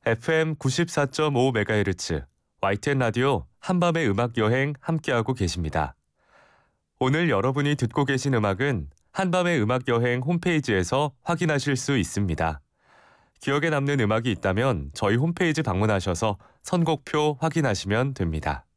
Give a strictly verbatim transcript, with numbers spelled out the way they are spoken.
에프엠 구십사 점 오 메가헤르츠 와이티엔 라디오 한밤의 음악 여행 함께하고 계십니다. 오늘 여러분이 듣고 계신 음악은 한밤의 음악 여행 홈페이지에서 확인하실 수 있습니다. 기억에 남는 음악이 있다면 저희 홈페이지 방문하셔서 선곡표 확인하시면 됩니다.